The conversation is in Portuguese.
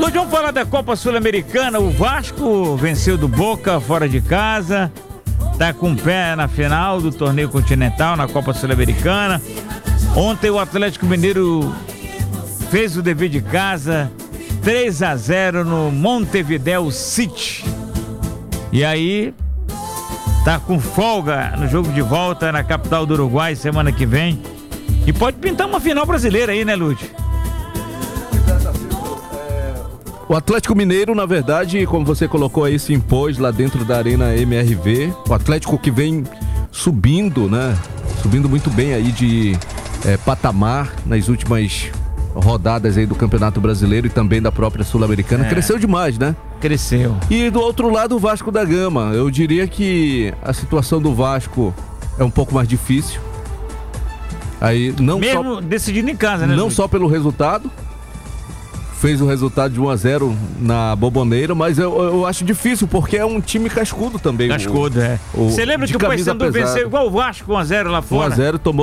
Hoje vamos falar da Copa Sul-Americana. O Vasco venceu do Boca fora de casa, tá com o pé na final do torneio continental na Copa Sul-Americana. Ontem o Atlético Mineiro fez o dever de casa, 3-0 no Montevideo City. E aí tá com folga no jogo de volta na capital do Uruguai semana que vem. E pode pintar uma final brasileira aí, né, Lúcio? O Atlético Mineiro, na verdade, como você colocou aí, se impôs lá dentro da Arena MRV. O Atlético que vem subindo, né? Subindo muito bem aí de patamar nas últimas rodadas aí do Campeonato Brasileiro e também da própria Sul-Americana. Cresceu demais, né? Cresceu. E do outro lado, o Vasco da Gama. Eu diria que a situação do Vasco é um pouco mais difícil. Aí, não mesmo só decidindo em casa, né? Não só pelo resultado. Fez o resultado de 1-0 na Boboneira, mas eu acho difícil, porque é um time cascudo também. Cascudo, Você lembra que o Paysandu venceu igual o Vasco 1-0 lá fora? 1-0, tomou